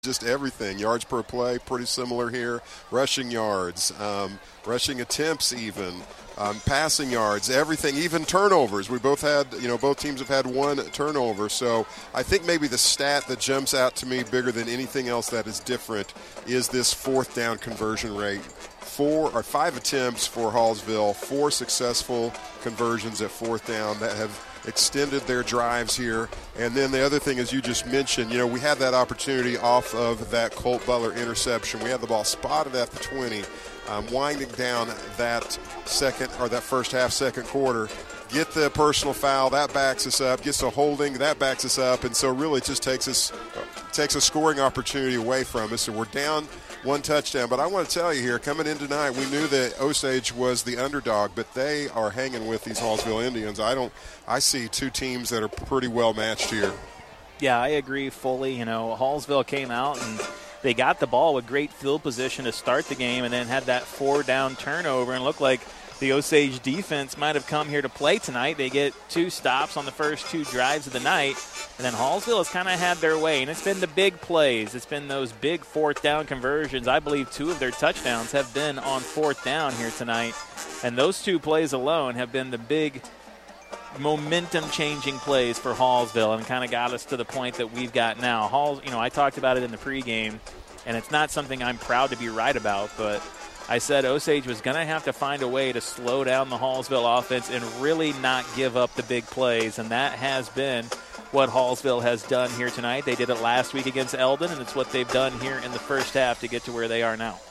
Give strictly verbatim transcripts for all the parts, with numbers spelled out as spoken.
just everything. Yards per play, pretty similar here. Rushing yards, um, rushing attempts even, um, passing yards, everything, even turnovers. We both had, you know, both teams have had one turnover. So I think maybe the stat that jumps out to me bigger than anything else that is different is this fourth down conversion rate. Four or five attempts for Hallsville, four successful conversions at fourth down that have extended their drives here. And then the other thing, as you just mentioned, you know, we had that opportunity off of that Colt Butler interception. We had the ball spotted at the twenty, um, winding down that second or that first half, second quarter. Get the personal foul, that backs us up. Gets a holding, that backs us up. And so really it just takes us takes a scoring opportunity away from us. And we're down one touchdown. But I want to tell you here, coming in tonight, we knew that Osage was the underdog, but they are hanging with these Hallsville Indians. I don't. I see two teams that are pretty well matched here. Yeah, I agree fully. You know, Hallsville came out and they got the ball with great field position to start the game and then had that four-down turnover and looked like the Osage defense might have come here to play tonight. They get two stops on the first two drives of the night. And then Hallsville has kind of had their way, and it's been the big plays. It's been those big fourth down conversions. I believe two of their touchdowns have been on fourth down here tonight. And those two plays alone have been the big momentum-changing plays for Hallsville and kind of got us to the point that we've got now. Halls, you know, I talked about it in the pregame, and it's not something I'm proud to be right about, but I said Osage was going to have to find a way to slow down the Hallsville offense and really not give up the big plays, and that has been what Hallsville has done here tonight. They did it last week against Eldon, and it's what they've done here in the first half to get to where they are now.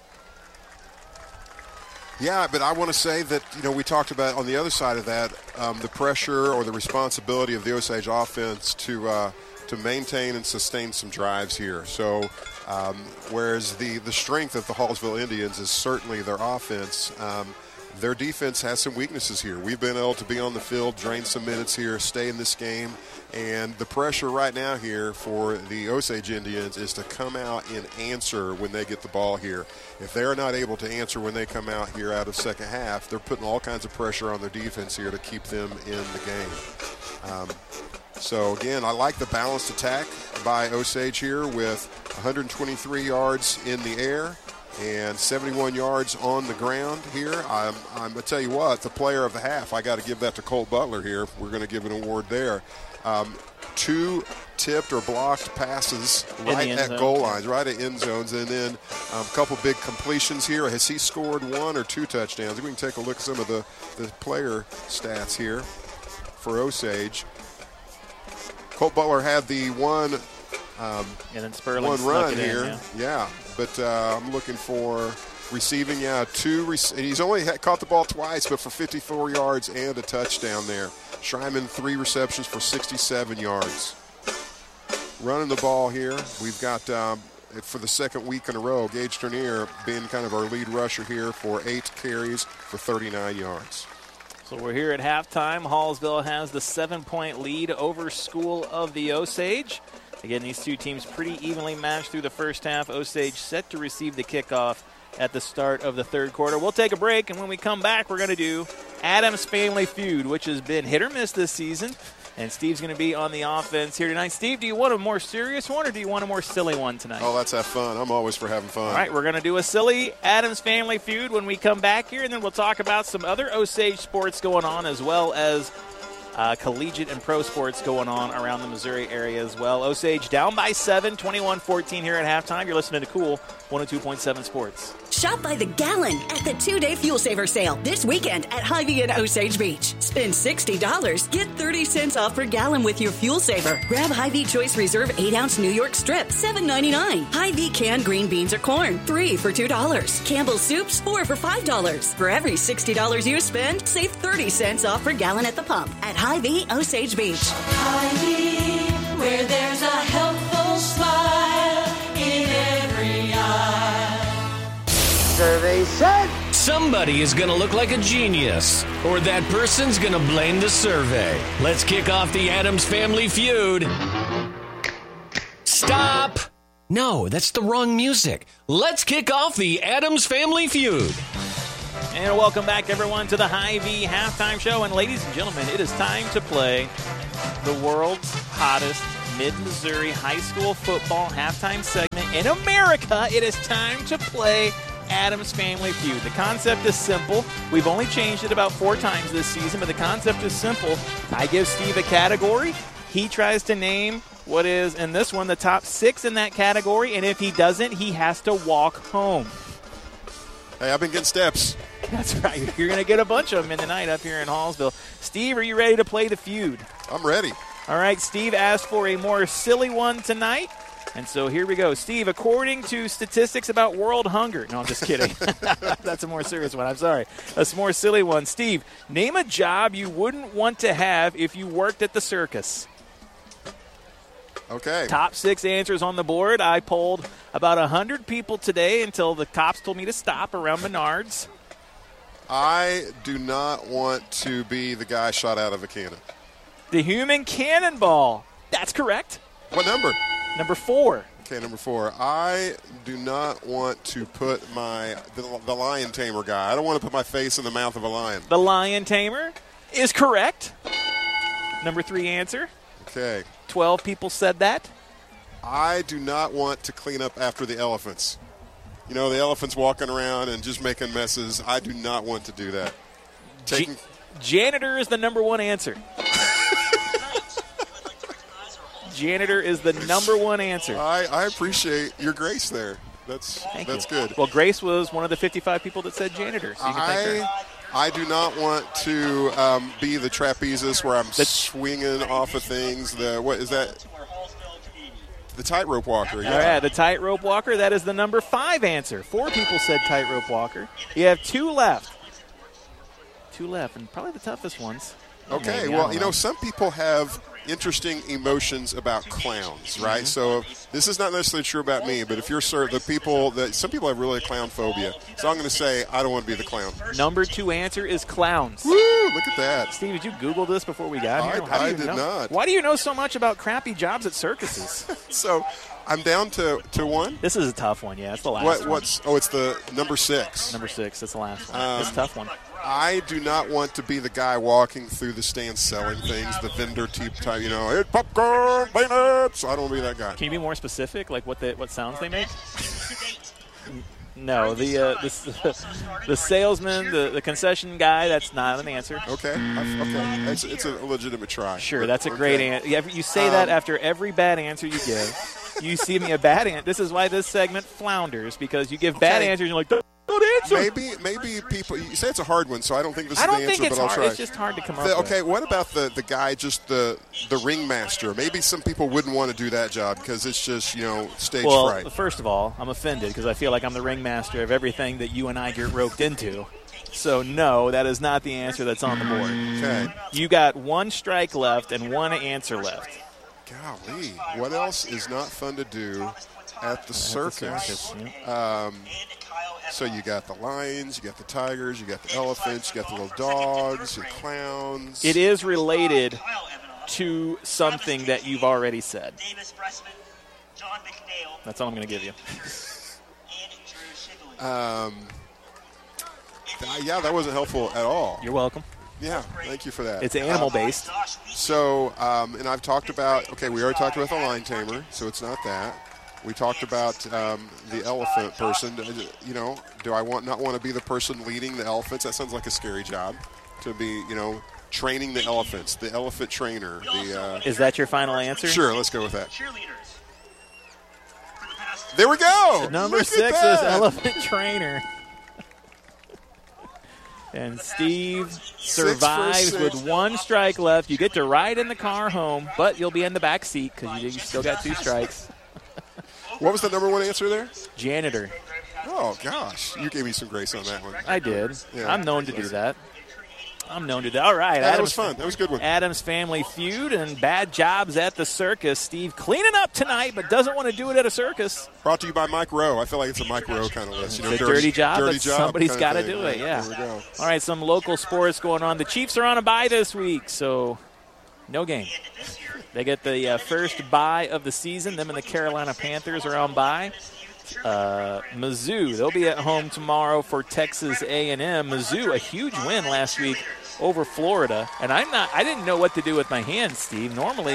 Yeah, but I want to say that, you know, we talked about on the other side of that, um, the pressure or the responsibility of the Osage offense to uh, to maintain and sustain some drives here. So um, whereas the, the strength of the Hallsville Indians is certainly their offense, um, their defense has some weaknesses here. We've been able to be on the field, drain some minutes here, stay in this game. And the pressure right now here for the Osage Indians is to come out and answer when they get the ball here. If they're not able to answer when they come out here out of second half, they're putting all kinds of pressure on their defense here to keep them in the game. Um, so, again, I like the balanced attack by Osage here with one hundred twenty-three yards in the air and seventy-one yards on the ground here. I'm, I'm going to tell you what, the player of the half, I got to give that to Colt Butler here. We're going to give an award there. Um, two tipped or blocked passes right at zone. Goal lines, right at end zones, and then um, a couple big completions here. Has he scored one or two touchdowns? We can take a look at some of the, the player stats here for Osage. Colt Butler had the one um, and then Sperling one run in, here. yeah. yeah, but uh, I'm looking for receiving, yeah, two. Rec- and he's only had, caught the ball twice, but for fifty-four yards and a touchdown there. Schreiman, three receptions for sixty-seven yards. Running the ball here, we've got, um, for the second week in a row, Gage Turnier being kind of our lead rusher here for eight carries for thirty-nine yards. So we're here at halftime. Hallsville has the seven-point lead over School of the Osage. Again, these two teams pretty evenly matched through the first half. Osage set to receive the kickoff at the start of the third quarter. We'll take a break, and when we come back, we're going to do Adams Family Feud, which has been hit or miss this season. And Steve's going to be on the offense here tonight. Steve, do you want a more serious one or do you want a more silly one tonight? Oh, let's have fun. I'm always for having fun. All right, we're going to do a silly Adams Family Feud when we come back here, and then we'll talk about some other Osage sports going on as well as uh, collegiate and pro sports going on around the Missouri area as well. Osage down by seven, twenty-one fourteen here at halftime. You're listening to Cool one oh two point seven Sports. Shop by the gallon at the two-day Fuel Saver sale this weekend at Hy-Vee and Osage Beach. Spend sixty dollars, get thirty cents off per gallon with your Fuel Saver. Grab Hy-Vee Choice Reserve eight ounce New York Strip, seven ninety-nine. Hy-Vee canned green beans or corn, three for two dollars. Campbell's Soups, four for five dollars. For every sixty dollars you spend, save thirty cents off per gallon at the pump at Hy-Vee, Osage Beach. Hy-Vee, where there's a helpful smile in every eye. Survey said somebody is going to look like a genius, or that person's going to blame the survey. Let's kick off the Adams Family Feud. Stop! No, that's the wrong music. Let's kick off the Adams Family Feud. And welcome back, everyone, to the Hy-Vee Halftime Show. And ladies and gentlemen, it is time to play the world's hottest Mid-Missouri high school football halftime segment. In America, it is time to play Adam's Family Feud. The concept is simple. We've only changed it about four times this season, but the concept is simple. I give Steve a category. He tries to name what is, in this one, the top six in that category, and if he doesn't, he has to walk home. Hey, I've been getting steps. That's right. You're going to get a bunch of them in the night up here in Hallsville. Steve, are you ready to play the feud? I'm ready. All right, Steve asked for a more silly one tonight. And so here we go. Steve, according to statistics about world hunger. No, I'm just kidding. That's a more serious one. I'm sorry. A more silly one. Steve, name a job you wouldn't want to have if you worked at the circus. Okay. Top six answers on the board. I polled about one hundred people today until the cops told me to stop around Menards. I do not want to be the guy shot out of a cannon. The human cannonball. That's correct. What number? Number four. Okay, number four. I do not want to put my the, the lion tamer guy. I don't want to put my face in the mouth of a lion. The lion tamer is correct. Number three answer. Okay. Twelve people said that. I do not want to clean up after the elephants. You know, the elephants walking around and just making messes. I do not want to do that. Taking G- janitor is the number one answer. Janitor is the number one answer. I, I appreciate your grace there. That's Thank that's you. good. Well, Grace was one of the fifty-five people that said janitor. So you can thank her. I I do not want to um, be the trapezist where I'm The- swinging off of things. The what is that? The tightrope walker. Yeah. All right, the tightrope walker. That is the number five answer. Four people said tightrope walker. You have two left. Two left, and probably the toughest ones. Okay, Maybe, I well, don't you know, some people have interesting emotions about clowns, right? Mm-hmm. So this is not necessarily true about me, but if you're sir, the people that some people have really a clown phobia. So I'm going to say I don't want to be the clown. Number two answer is clowns. Woo! Look at that. Steve, did you Google this before we got here? I- How do I you did know? not. Why do you know so much about crappy jobs at circuses? So I'm down to, to one. This is a tough one. Yeah, it's the last What one. what's oh it's the number six. Number six. That's the last one. Um, it's a tough one. I do not want to be the guy walking through the stands selling things, the vendor type, type you know, hey, popcorn, peanuts. I don't want to be that guy. Can you be more specific, like what the, what sounds they make? No, the uh, the, the salesman, the, the concession guy, that's not an answer. Okay, I- okay, it's, it's a legitimate try. Sure, But- that's a okay. great answer. You say that Um, after every bad answer you give. You see me a bad answer. This is why this segment flounders, because you give bad Okay. answers and you're like, good answer. Maybe, maybe people. You say it's a hard one, so I don't think this I is don't the think answer, it's but I'll hard. try. It's just hard to come up The- with. okay, what about the, the guy, just the the ringmaster? Maybe some people wouldn't want to do that job because it's just, you know, stage Well, fright. first of all, I'm offended because I feel like I'm the ringmaster of everything that you and I get roped into. So, no, that is not the answer that's on the board. Okay. You got one strike left and one answer left. Golly, what else is not fun to do at the circus? circus, yeah. Um, so you got the lions, you got the tigers, you got the elephants, you got the little dogs, your clowns. It is related to something that you've already said. Davis Pressman, John McNeil, That's all I'm going to give you. and Drew Shigley. Um, th- yeah, that wasn't helpful at all. You're welcome. Yeah, thank you for that. It's animal-based. So, um, and I've talked about, okay, we already talked about the lion tamer, so it's not that. We talked about um, the elephant person. You know, do I want not want to be the person leading the elephants? That sounds like a scary job, to be, you know, training the elephants, the elephant trainer. The uh, Is that your final answer? Sure, let's go with that. Cheerleaders. For the past There we go. Number Look at six is that. elephant trainer. And Steve survives six. with one strike left. You get to ride in the car home, but you'll be in the back seat because you, you still got two strikes. What was the number one answer there? Janitor. Oh, gosh. You gave me some grace on that one. I did. Yeah. I'm known to do that. I'm known to do that. All right. Yeah, that Adam's- was fun. That was a good one. Adam's Family Feud and bad jobs at the circus. Steve cleaning up tonight, but doesn't want to do it at a circus. Brought to you by Mike Rowe. I feel like it's a Mike Rowe kind of list. You know, It's a dirty job, dirty but job somebody's kind got of to thing. do it, yeah. There we go. All right, some local sports going on. The Chiefs are on a bye this week, so no game. They get the uh, first bye of the season. Them and the Carolina Panthers are on bye. Uh, Mizzou, they'll be at home tomorrow for Texas A and M. Mizzou, a huge win last week over Florida, and I'm not. I didn't know what to do with my hands, Steve. Normally,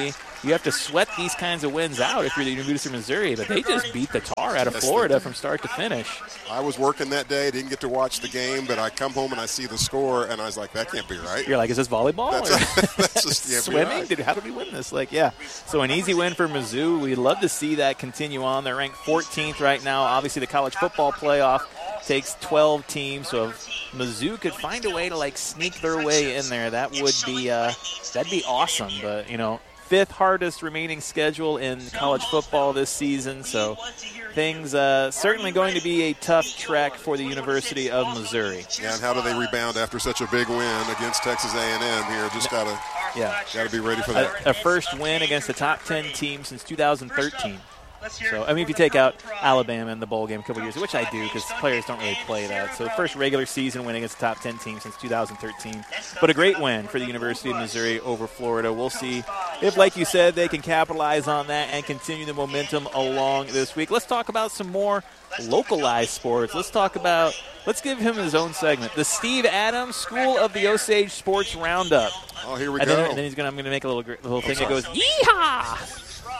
you have to sweat these kinds of wins out if you're the University of Missouri. But they just beat the tar out of Florida from start to finish. I was working that day, didn't get to watch the game, but I come home and I see the score, and I was like, that can't be right. You're like, is this volleyball? That's, or that's just can't swimming? be right. Did, how did we win this? Like, yeah. So an easy win for Mizzou. We'd love to see that continue on. They're ranked fourteenth right now. Obviously, the college football playoff takes twelve teams, so if Mizzou could find a way to like sneak their way in there, that would be uh, that'd be awesome. But you know, fifth hardest remaining schedule in college football this season, so things uh, certainly going to be a tough trek for the University of Missouri. Yeah, and how do they rebound after such a big win against Texas A and M here? Just gotta yeah, gotta be ready for that. A, a first win against the top ten team since two thousand thirteen. So, I mean, if you take out Alabama in the bowl game a couple years, which I do because players don't really play that. So, first regular season win against the top ten team since two thousand thirteen. But a great win for the University of Missouri over Florida. We'll see if, like you said, they can capitalize on that and continue the momentum along this week. Let's talk about some more localized sports. Let's talk about, let's give him his own segment, the Steve Adams School of the Osage Sports Roundup. Oh, here we and go. Then, and then he's gonna, I'm going to make a little, little thing that goes, yeehaw!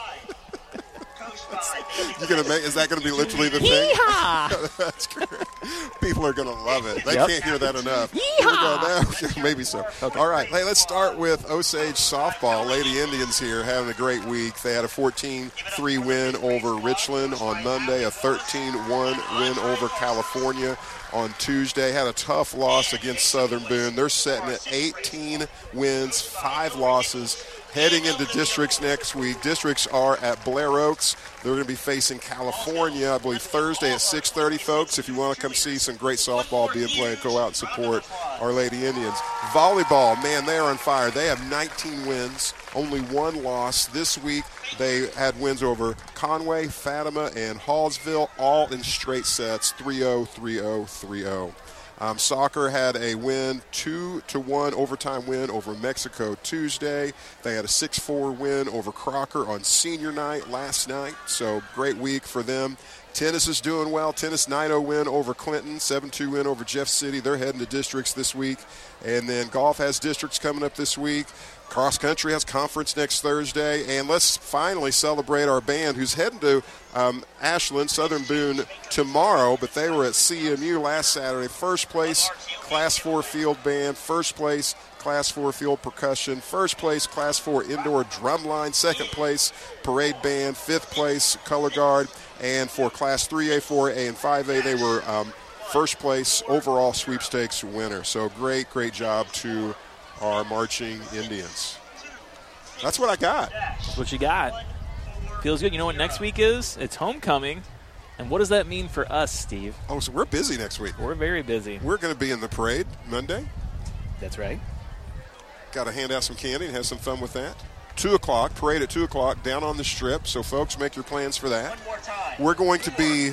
You gonna make? Is that going to be literally the Yeehaw! thing? That's great. People are going to love it. They Yep. can't hear that enough. Yeehaw! Maybe so. Okay. All right. Hey, let's start with Osage softball. Lady Indians here having a great week. They had a fourteen three win over Richland on Monday, a thirteen one win over California on Tuesday. Had a tough loss against Southern Boone. They're setting at eighteen wins, five losses. Heading into districts next week. Districts are at Blair Oaks. They're going to be facing California, I believe, Thursday at six thirty, folks. If you want to come see some great softball being played, go out and support our Lady Indians. Volleyball, man, they are on fire. They have nineteen wins, only one loss. This week they had wins over Conway, Fatima, and Hallsville, all in straight sets, three oh, three oh, three oh. Um, soccer had a win, two to one overtime win over Mexico Tuesday. They had a six four win over Crocker on senior night last night, so great week for them. Tennis is doing well. Tennis nine oh win over Clinton, seven two win over Jeff City. They're heading to districts this week. And then golf has districts coming up this week. Cross country has conference next Thursday. And let's finally celebrate our band who's heading to um, Ashland, Southern Boone tomorrow. But they were at C M U last Saturday. First place, Class four field band. First place, Class four field percussion. First place, Class four indoor drumline. Second place, parade band. Fifth place, color guard. And for Class three A, four A, and five A, they were um, first place overall sweepstakes winner. So great, great job to our marching Indians. That's what I got. That's what you got. Feels good. You know what next week is? It's homecoming. And what does that mean for us, Steve? Oh, so we're busy next week. We're very busy. We're going to be in the parade Monday. That's right. Got to hand out some candy and have some fun with that. two o'clock, parade at two o'clock, down on the strip. So, folks, make your plans for that. We're going to be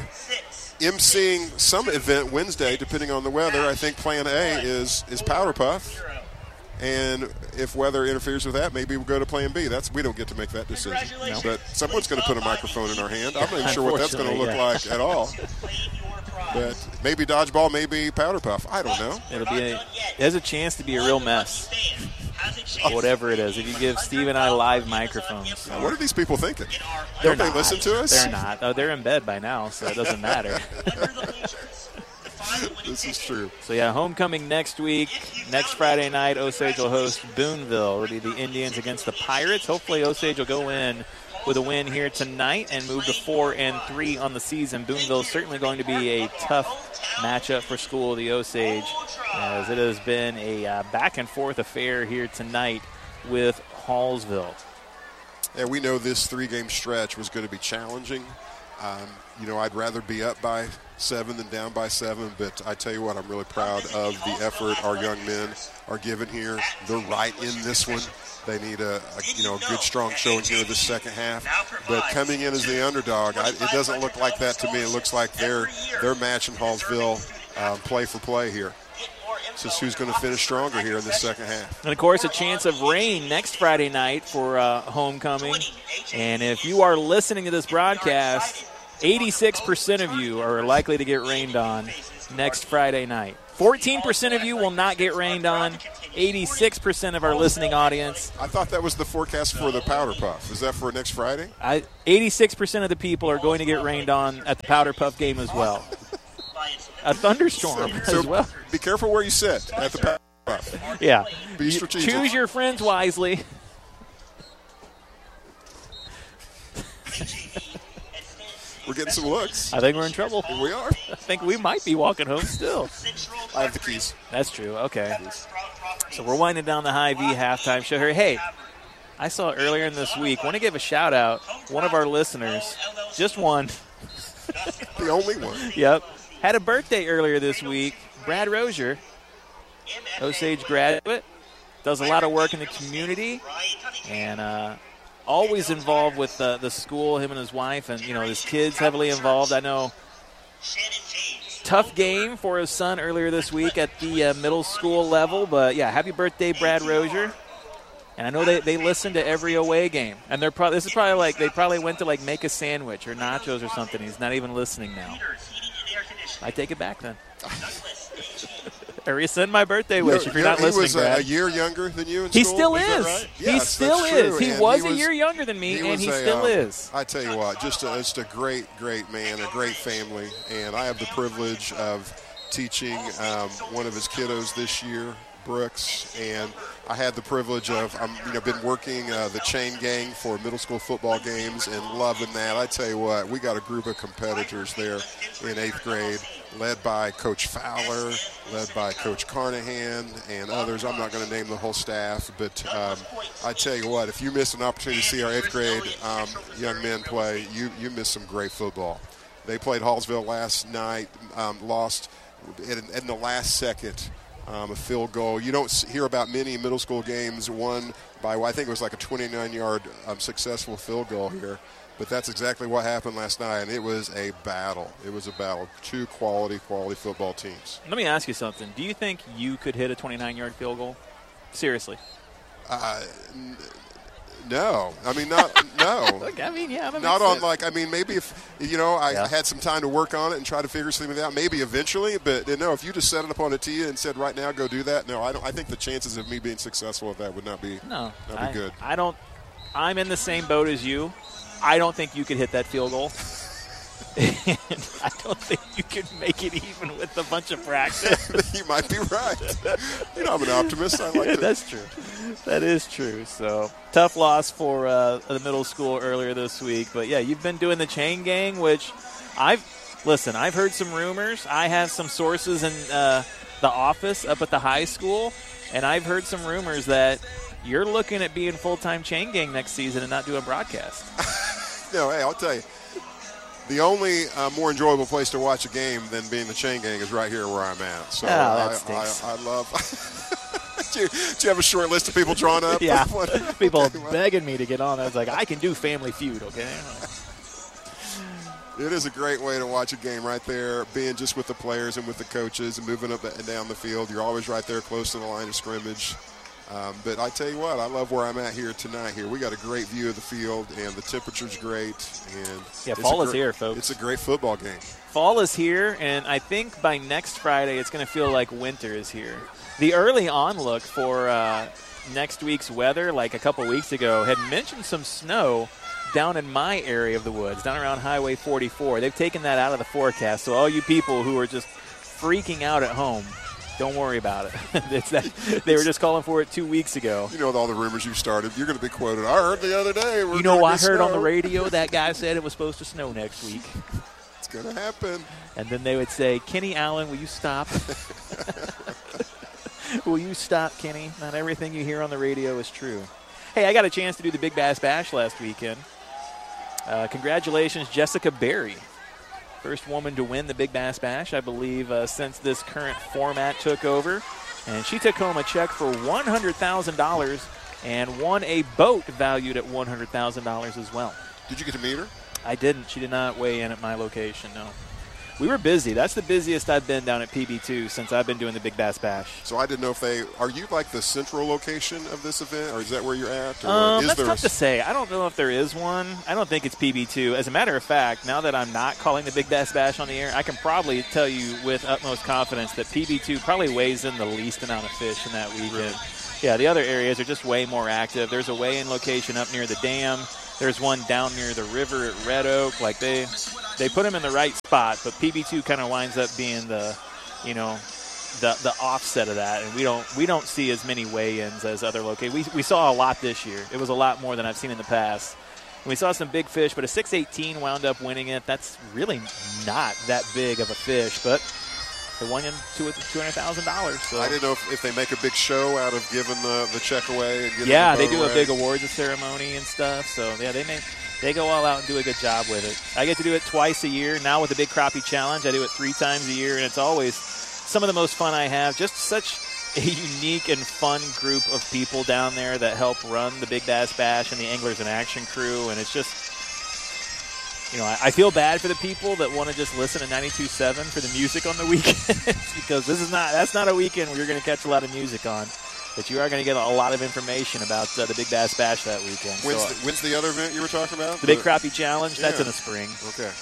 emceeing some event Wednesday, depending on the weather. I think Plan A is, is Powder Puff. And if weather interferes with that, maybe we'll go to Plan B. That's we don't get to make that decision. No. But someone's going to put a microphone in our hand. I'm not even sure what that's going to look yeah. like at all. But maybe dodgeball, maybe powder puff. I don't know. It'll be a, it has a chance to be a real mess. Whatever it is. If you give Steve and I live microphones. Now, what are these people thinking? They're don't not. they listen to us? They're not. Oh, they're in bed by now, so it doesn't matter. This is true. So, yeah, homecoming next week. Next Friday night, Osage will host Booneville. It'll be the Indians against the Pirates. Hopefully, Osage will go in with a win here tonight and move to four and three on the season. Booneville is certainly going to be a tough matchup for School of the Osage, as it has been a uh, back-and-forth affair here tonight with Hallsville. Yeah, we know this three-game stretch was going to be challenging. Um, you know, I'd rather be up by seven than down by seven, but I tell you what, I'm really proud of the effort our young men are giving here. They're right in this one. They need a, a you know a good, strong showing here this second half. But coming in as the underdog, I, it doesn't look like that to me. It looks like they're they're matching Hallsville um, play for play here. This is who's going to finish stronger here in the second half. And, of course, a chance of rain next Friday night for uh, homecoming. And if you are listening to this broadcast eighty-six percent of you are likely to get rained on next Friday night. fourteen percent of you will not get rained on. eighty-six percent of our listening audience. I thought that was the forecast for the Powder Puff. Is that for next Friday? I, eighty-six percent of the people are going to get rained on at the Powder Puff game as well. A thunderstorm So as well. be careful where you sit at the Powder Puff. Yeah. Be You- strategic. Choose your friends wisely. We're getting some looks. I think we're in trouble. Here we are. I think we might be walking home still. I have the keys. That's true. Okay. So we're winding down the High V halftime show here. Hey, I saw earlier in this week, want to give a shout out. One of our listeners, just one, The only one. yep, had a birthday earlier this week. Brad Rozier, Osage graduate, does a lot of work in the community, and uh, always involved with uh, the school, him and his wife, and, you know, his kids heavily involved. I know tough game for his son earlier this week at the uh, middle school level, but, yeah, happy birthday, Brad Rozier. And I know they, they listen to every away game. And they're probably this is probably like they probably went to, like, make a sandwich or nachos or something. He's not even listening now. I take it back then. Or resend my birthday wish if you're Yeah, not he listening, was uh, Brad. a year younger than you in He school? still Is that is. right? He Yes, still that's is. true. He And was a year younger than me, he and was he a, still um, is. I tell you what, just a, just a great, great man, a great family, and I have the privilege of teaching um, one of his kiddos this year, Brooks, and I had the privilege of, I'm, you know, been working uh, the chain gang for middle school football games and loving that. I tell you what, we got a group of competitors there in eighth grade, led by Coach Fowler, led by Coach Carnahan, and others. I'm not going to name the whole staff, but um, I tell you what, if you miss an opportunity to see our eighth grade um, young men play, you you miss some great football. They played Hallsville last night, um, lost in, in the last second. Um, a field goal. You don't hear about many middle school games won by, I think it was like a twenty-nine-yard um, successful field goal here. But that's exactly what happened last night, and it was a battle. It was a battle. Two quality, quality football teams. Let me ask you something. Do you think you could hit a twenty-nine-yard field goal? Seriously. Uh, n- no. I mean, not, no. Look, I mean, yeah. That Not makes on, sense. like, I mean, maybe if, you know, I Yeah. had some time to work on it and try to figure something out, maybe eventually, but you know, if you just set it up on a tee and said right now go do that, no, I don't. I think the chances of me being successful at that would not be, No. not I, be good. I don't. I'm in the same boat as you. I don't think you could hit that field goal. And I don't think you could make it even with a bunch of practice. You might be right. You know, I'm an optimist. I like Yeah, to. that's true. That is true. So tough loss for uh, the middle school earlier this week. But yeah, you've been doing the chain gang, which I've listen. I've heard some rumors. I have some sources in uh, the office up at the high school, and I've heard some rumors that you're looking at being full time chain gang next season and not doing broadcast. No, hey, I'll tell you. The only uh, more enjoyable place to watch a game than being the chain gang is right here where I'm at. So Oh, that I, stinks. I, I love. do, you, do you have a short list of people drawn up? Yeah, What- people okay, well, begging me to get on. I was like, I can do Family Feud, okay? It is a great way to watch a game right there, being just with the players and with the coaches and moving up and down the field. You're always right there close to the line of scrimmage. Um, but I tell you what, I love where I'm at here tonight. Here we got a great view of the field, and the temperature's great. And Yeah, it's fall a is gr- here, folks. It's a great football game. Fall is here, and I think by next Friday it's going to feel like winter is here. The early on look for uh, next week's weather, like a couple weeks ago, had mentioned some snow down in my area of the woods, down around Highway forty-four. They've taken that out of the forecast, so all you people who are just freaking out at home, don't worry about it. It's that, they were just calling for it two weeks ago. You know, with all the rumors you started, you're going to be quoted. I heard the other day. We're You know, gonna I get heard on the snow." radio that guy said it was supposed to snow next week. It's going to happen. And then they would say, Kenny Allen, will you stop? Will you stop, Kenny? Not everything you hear on the radio is true. Hey, I got a chance to do the Big Bass Bash last weekend. Uh, congratulations, Jessica Berry. First woman to win the Big Bass Bash, I believe, uh, since this current format took over. And she took home a check for one hundred thousand dollars and won a boat valued at one hundred thousand dollars as well. Did you get to meet her? I didn't. She did not weigh in at my location, no. We were busy. That's the busiest I've been down at P B two since I've been doing the Big Bass Bash. So I didn't know if they – are you like the central location of this event, or is that where you're at? Or Um, is that's there tough a, to say. I don't know if there is one. I don't think it's P B two. As a matter of fact, now that I'm not calling the Big Bass Bash on the air, I can probably tell you with utmost confidence that P B two probably weighs in the least amount of fish in that weekend. Really? Yeah, the other areas are just way more active. There's a weigh-in location up near the dam. There's one down near the river at Red Oak. Like they, they put them in the right spot, but P B two kind of winds up being the, you know, the the offset of that. And we don't we don't see as many weigh-ins as other locations. We we saw a lot this year. It was a lot more than I've seen in the past. And we saw some big fish, but a six eighteen wound up winning it. That's really not that big of a fish, but they won him two hundred thousand dollars. So. I didn't know if, if they make a big show out of giving the, the check away. And giving Yeah, the they do boat a away. big awards ceremony and stuff. So, yeah, they may, they go all out and do a good job with it. I get to do it twice a year. Now with the Big Crappie Challenge, I do it three times a year, and it's always some of the most fun I have. Just such a unique and fun group of people down there that help run the Big Bass Bash and the Anglers in Action crew, and it's just, you know, I, I feel bad for the people that want to just listen to ninety-two point seven for the music on the weekends because this is not that's not a weekend where you're going to catch a lot of music on, but you are going to get a lot of information about uh, the Big Bass Bash that weekend. When's, So, the, when's the other event you were talking about? the Big Crappie Challenge, that's Yeah. in the spring. Okay.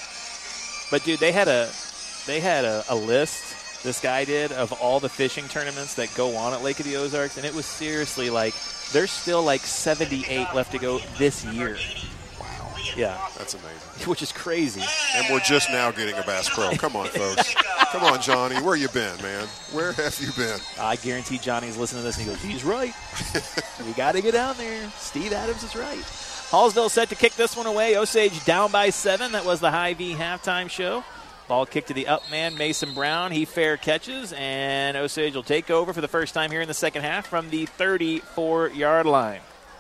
But dude, they had a they had a, a list. This guy did of all the fishing tournaments that go on at Lake of the Ozarks, and it was seriously like there's still like seventy-eight left to go this year. Wow. Yeah, That's amazing. which is crazy. And we're just now getting a Bass Pro. Come on, folks. Come on, Johnny. Where you been, man? Where have you been? I guarantee Johnny's listening to this and he goes, he's right. We got to get down there. Steve Adams is right. Hallsville set to kick this one away. Osage down by seven. That was the Hy-Vee halftime show. Ball kicked to the up man, Mason Brown. He fair catches, and Osage will take over for the first time here in the second half from the thirty-four-yard line.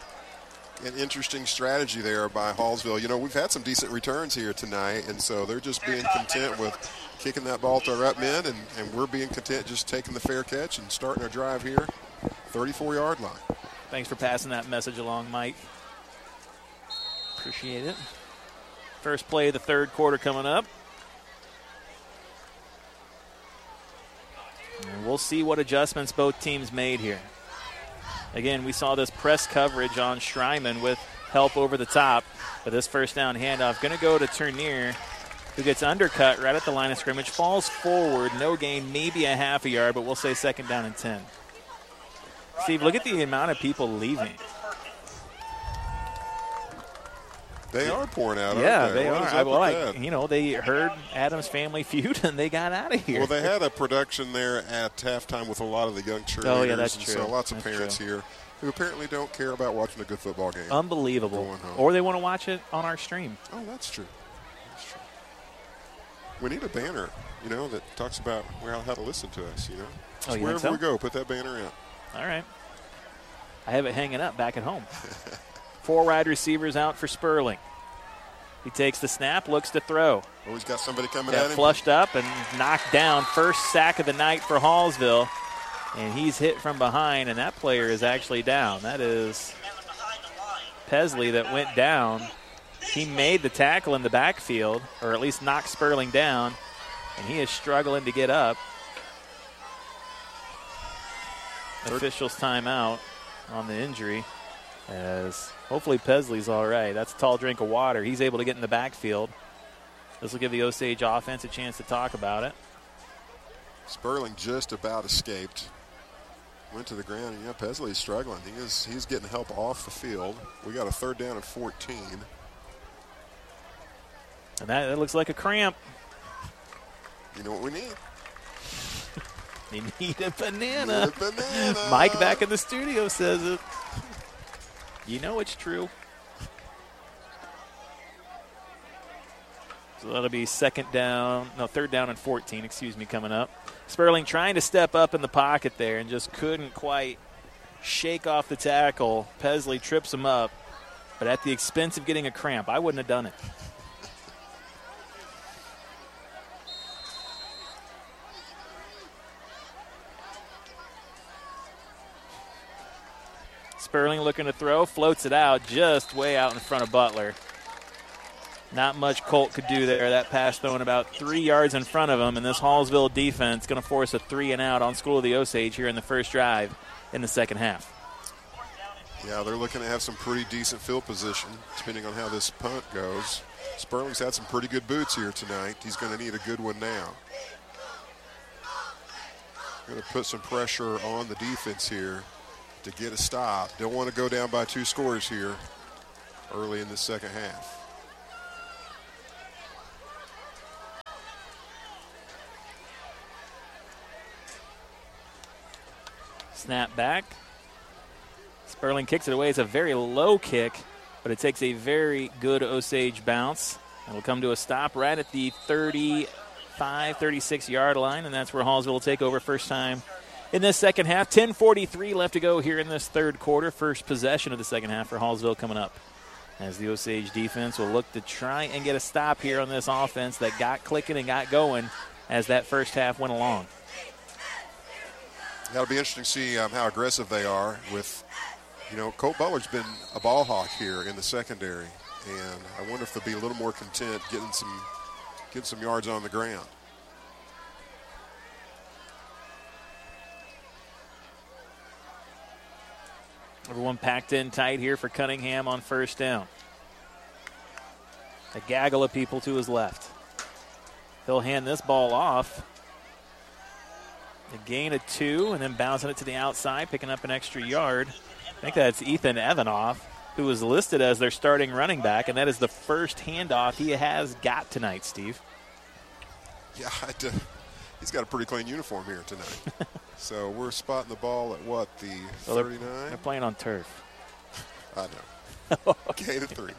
An interesting strategy there by Hallsville. You know, we've had some decent returns here tonight, and so they're just being content with kicking that ball to our up men, and, and we're being content just taking the fair catch and starting our drive here, thirty-four-yard line. Thanks for passing that message along, Mike. Appreciate it. First play of the third quarter coming up. And we'll see what adjustments both teams made here. Again, we saw this press coverage on Schreiman with help over the top. But this first down handoff going to go to Turnier, who gets undercut right at the line of scrimmage, falls forward, no gain, maybe a half a yard, but we'll say second down and ten. Steve, look at the amount of people leaving. They are pouring out, Yeah, aren't they? they What are. is I, up well, with like, that? you know, they heard Adam's Family Feud and they got out of here. Well, they had a production there at halftime with a lot of the young cheerleaders. Oh, yeah, that's and true. So lots of That's parents true. here who apparently don't care about watching a good football game. Unbelievable. Going home. Or they want to watch it on our stream. Oh, that's true. That's true. We need a banner, you know, that talks about well, how to listen to us, you know. Just Oh, you think wherever so? we go, put that banner out. All right. I have it hanging up back at home. Four wide receivers out for Sperling. He takes the snap, looks to throw. Oh, he's got somebody coming Got at him. flushed up and knocked down. First sack of the night for Hallsville. And he's hit from behind, and that player is actually down. That is Pesley that went down. He made the tackle in the backfield, or at least knocked Sperling down, and he is struggling to get up. Officials timeout on the injury, as hopefully Pesley's all right. That's a tall drink of water. He's able to get in the backfield. This will give the Osage offense a chance to talk about it. Sperling just about escaped. Went to the ground, and yeah, Pesley's struggling. He is he's getting help off the field. We got a third down and fourteen. And that, that looks like a cramp. You know what we need? You need a banana. Need a banana. Mike back in the studio says it. You know it's true. So that'll be second down, no, third down and fourteen, excuse me, coming up. Sperling trying to step up in the pocket there and just couldn't quite shake off the tackle. Pesley trips him up, but at the expense of getting a cramp. I wouldn't have done it. Sperling looking to throw, floats it out just way out in front of Butler. Not much Colt could do there. That pass thrown about three yards in front of him, and this Hallsville defense going to force a three and out on School of the Osage here in the first drive in the second half. Yeah, they're looking to have some pretty decent field position, depending on how this punt goes. Sperling's had some pretty good boots here tonight. He's going to need a good one now. Going to put some pressure on the defense here to get a stop. Don't want to go down by two scores here early in the second half. Snap back. Sperling kicks it away. It's a very low kick, but it takes a very good Osage bounce. It'll come to a stop right at the thirty-five, thirty-six yard line, and that's where Hallsville will take over first time in this second half. ten forty-three left to go here in this third quarter. First possession of the second half for Hallsville coming up, as the Osage defense will look to try and get a stop here on this offense that got clicking and got going as that first half went along. That'll be interesting to see um, how aggressive they are with, you know, Colt Butler's been a ball hawk here in the secondary, and I wonder if they'll be a little more content getting some, getting some yards on the ground. Everyone packed in tight here for Cunningham on first down. A gaggle of people to his left. He'll hand this ball off. A gain of two, and then bouncing it to the outside, picking up an extra yard. I think that's Ethan Evanoff, who was listed as their starting running back, and that is the first handoff he has got tonight, Steve. Yeah, I do. He's got a pretty clean uniform here tonight. So we're spotting the ball at what, the well, they're, thirty-nine? They're playing on turf. I know. Gain of three.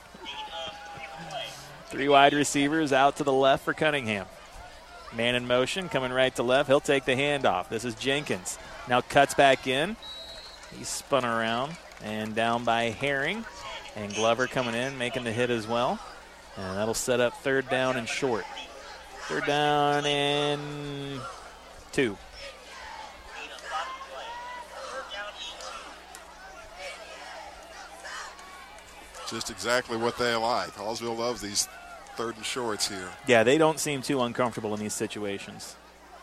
Three wide receivers out to the left for Cunningham. Man in motion, coming right to left. He'll take the handoff. This is Jenkins. Now cuts back in. He's spun around and down by Herring. And Glover coming in, making the hit as well. And that'll set up third down and short. Third down and two. Just exactly what they like. Hallsville loves these third and shorts here. Yeah, they don't seem too uncomfortable in these situations.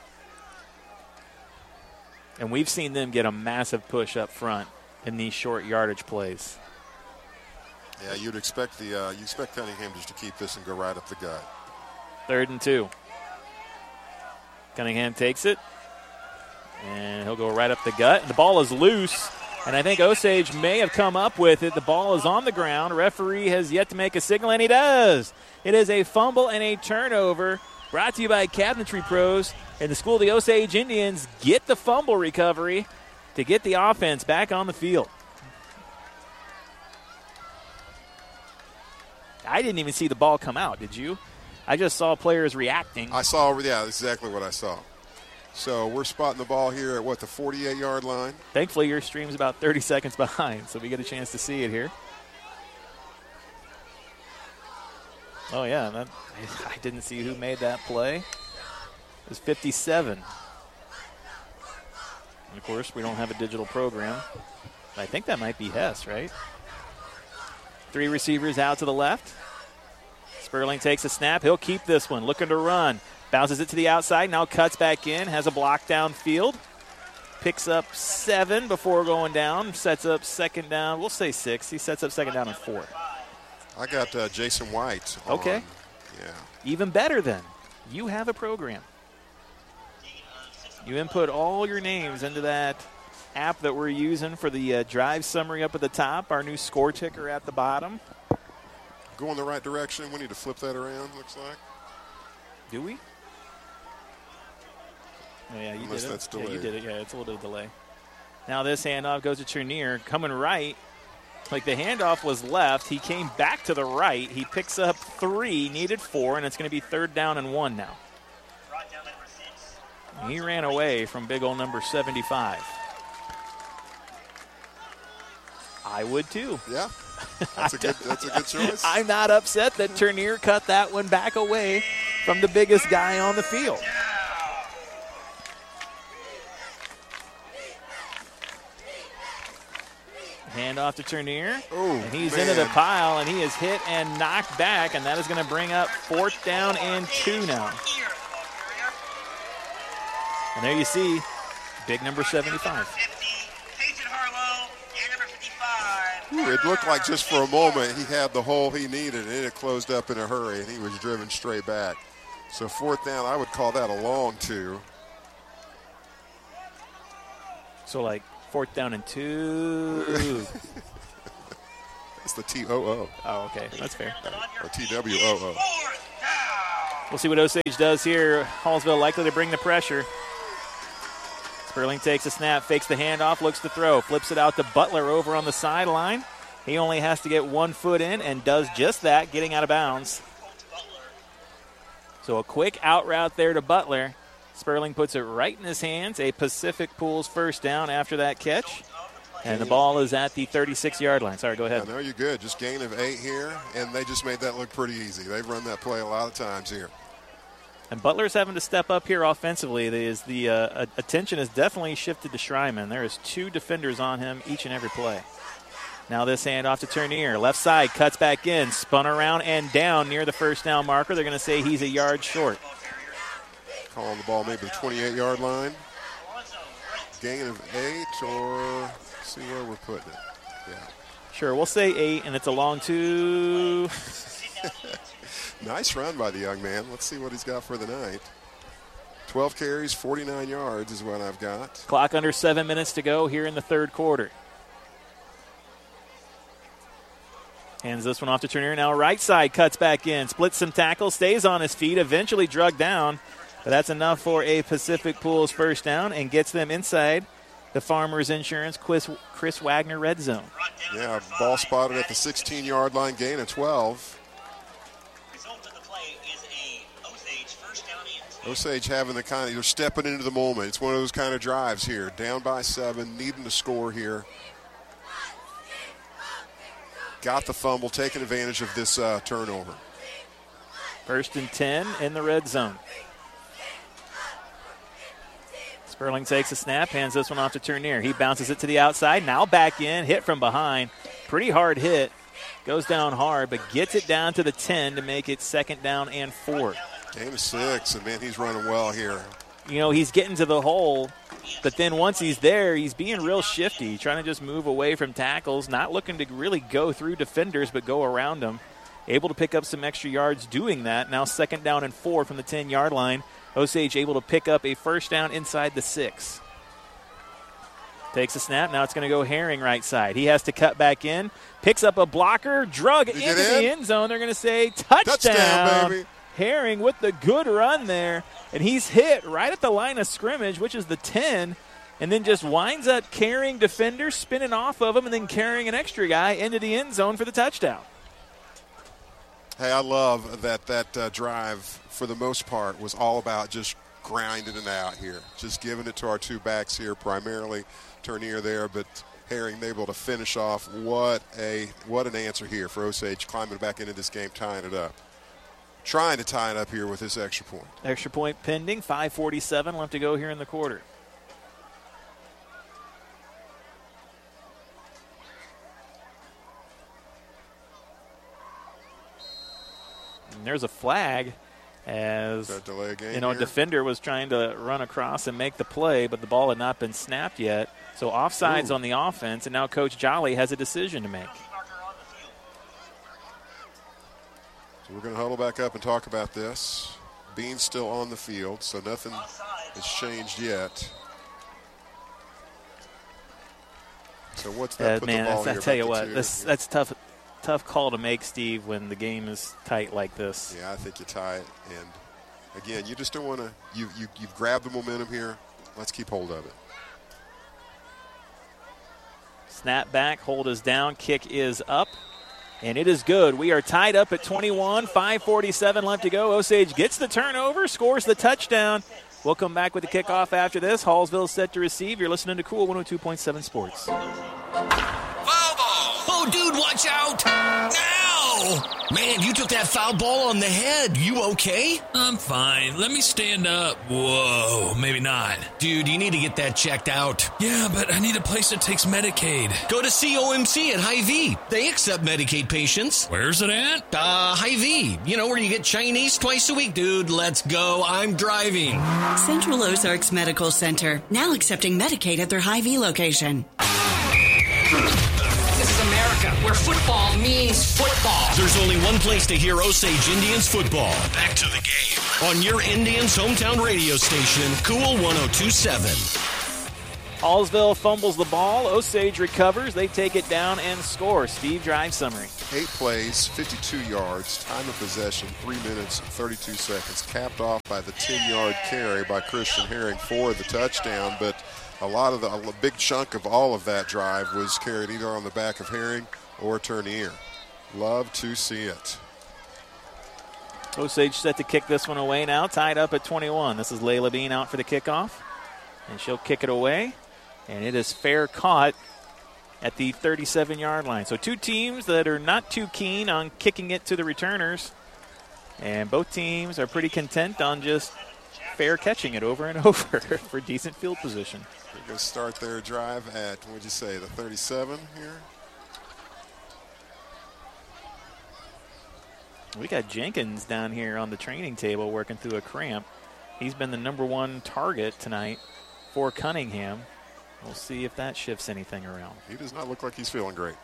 And we've seen them get a massive push up front in these short yardage plays. Yeah, you'd expect the uh, you expect Cunningham just to keep this and go right up the gut. Third and two. Cunningham takes it, and he'll go right up the gut. And the ball is loose, and I think Osage may have come up with it. The ball is on the ground. Referee has yet to make a signal, and he does. It is a fumble and a turnover brought to you by Cabinetry Pros. And the School of the Osage Indians get the fumble recovery to get the offense back on the field. I didn't even see the ball come out, did you? I just saw players reacting. I saw, yeah, that's exactly what I saw. So we're spotting the ball here at, what, the forty-eight yard line? Thankfully, your stream's about thirty seconds behind, so we get a chance to see it here. Oh, yeah, that, I didn't see who made that play. It was fifty-seven. And, of course, we don't have a digital program. I think that might be Hess, right? Three receivers out to the left. Sperling takes a snap. He'll keep this one, looking to run. Bounces it to the outside, now cuts back in, has a block downfield. Picks up seven before going down, sets up second down. We'll say six. He sets up second down and four. I got uh, Jason White on. Okay. Yeah. Even better then. You have a program. You input all your names into that app that we're using for the uh, drive summary up at the top, our new score ticker at the bottom. Going the right direction. We need to flip that around, looks like. Do we? Oh, yeah, you Unless did it. that's Yeah, you delayed. did it. Yeah, it's a little bit of delay. Now this handoff goes to Trenier, coming right. Like the handoff was left. He came back to the right. He picks up three, needed four, and it's going to be third down and one now. He ran away from big old number seventy-five. I would too. Yeah. That's a good, that's a good choice. I'm not upset that Turnier cut that one back away from the biggest guy on the field. Hand off to Turnier. Oh, and he's man. into the pile, and he is hit and knocked back, and that is going to bring up fourth down and two now. And there you see big number seventy-five. Peyton Harlow and number fifty-five. Ooh, it looked like just for a moment he had the hole he needed, and it closed up in a hurry, and he was driven straight back. So fourth down, I would call that a long two. So like fourth down and two. It's the T O O. Oh, okay. That's fair. Or T W O O. Fourth down. We'll see what Osage does here. Hallsville likely to bring the pressure. Sperling takes a snap, fakes the handoff, looks to throw, flips it out to Butler over on the sideline. He only has to get one foot in and does just that, getting out of bounds. So a quick out route there to Butler. Sperling puts it right in his hands. A Pacific Pools first down after that catch. And the ball is at the thirty-six-yard line. Sorry, go ahead. I know you're good. Just gain of eight here, and they just made that look pretty easy. They've run that play a lot of times here. And Butler's having to step up here offensively. The, is the uh, attention has definitely shifted to Schreiman. There is two defenders on him each and every play. Now this handoff to Turnier. Left side, cuts back in, spun around and down near the first down marker. They're going to say he's a yard short. Calling the ball maybe the twenty-eight-yard line. Gain of eight, or see where we're putting it. Yeah. Sure, we'll say eight, and it's a long two. Nice run by the young man. Let's see what he's got for the night. twelve carries, forty-nine yards is what I've got. Clock under seven minutes to go here in the third quarter. Hands this one off to Turner. Now right side, cuts back in, splits some tackles, stays on his feet, eventually drugged down. But that's enough for a Pacific Pools first down and gets them inside the Farmers Insurance Chris, Chris Wagner red zone. Yeah, ball spotted at the sixteen-yard line, gain of twelve. Result of the play is a Osage first down and Osage having the kind of, you're stepping into the moment. It's one of those kind of drives here. Down by seven, needing to score here. Got the fumble, taking advantage of this uh, turnover. First and ten in the red zone. Sperling takes a snap, hands this one off to Turnier. He bounces it to the outside, now back in, hit from behind. Pretty hard hit. Goes down hard, but gets it down to the ten to make it second down and four. Game of six, and man, he's running well here. You know, he's getting to the hole, but then once he's there, he's being real shifty, trying to just move away from tackles, not looking to really go through defenders, but go around them. Able to pick up some extra yards doing that. Now second down and four from the ten-yard line. Osage able to pick up a first down inside the six. Takes a snap. Now it's going to go Herring right side. He has to cut back in. Picks up a blocker. Drug into in? the end zone. They're going to say touchdown. Touchdown, baby. Herring with the good run there. And he's hit right at the line of scrimmage, which is the ten. And then just winds up carrying defenders, spinning off of him, and then carrying an extra guy into the end zone for the touchdown. Hey, I love that that uh, drive, for the most part, was all about just grinding it out here. Just giving it to our two backs here, primarily Turnier there, but Herring able to finish off. What a what an answer here for Osage, climbing back into this game, tying it up. Trying to tie it up here with this extra point. Extra point pending, five forty-seven left to go here in the quarter. And there's a flag as That delay a game you know, here? defender was trying to run across and make the play, but the ball had not been snapped yet. So offsides Ooh. on the offense, and now Coach Jolly has a decision to make. So we're going to huddle back up and talk about this. Bean's still on the field, so nothing has changed yet. So what's that? Uh, Put man, the ball that's, I here tell you back what, to two. this that's tough, tough call to make, Steve, when the game is tight like this. Yeah, I think you tie it. And, again, you just don't want to you, – you, you've grabbed the momentum here. Let's keep hold of it. Snap back, hold is down, kick is up, and it is good. We are tied up at twenty-one, five forty-seven left to go. Osage gets the turnover, scores the touchdown. We'll come back with the kickoff after this. Hallsville set to receive. You're listening to Cool one oh two point seven Sports. Oh, dude, watch out! Now! Uh-oh. Man, you took that foul ball on the head. You okay? I'm fine. Let me stand up. Whoa, maybe not. Dude, you need to get that checked out. Yeah, but I need a place that takes Medicaid. Go to C O M C at Hy-Vee. They accept Medicaid patients. Where's it at? Uh, Hy-Vee. You know, where you get Chinese twice a week. Dude, let's go. I'm driving. Central Ozarks Medical Center, now accepting Medicaid at their Hy-Vee location. This is America, where football means football. There's only one place to hear Osage Indians football. Back to the game. On your Indians' hometown radio station, Cool one oh two point seven. Hallsville fumbles the ball. Osage recovers. They take it down and score. Steve, drive summary. Eight plays, fifty-two yards, time of possession, three minutes and thirty-two seconds. Capped off by the ten-yard carry by Christian Herring for the touchdown, but a lot of the, a big chunk of all of that drive was carried either on the back of Herring or Turnier. Love to see it. Osage set to kick this one away now, tied up at twenty-one. This is Layla Bean out for the kickoff, and she'll kick it away, and it is fair caught at the thirty-seven-yard line. So two teams that are not too keen on kicking it to the returners, and both teams are pretty content on just fair catching it over and over for decent field position. They're going to start their drive at, what would you say, the thirty-seven here? We got Jenkins down here on the training table working through a cramp. He's been the number one target tonight for Cunningham. We'll see if that shifts anything around. He does not look like he's feeling great.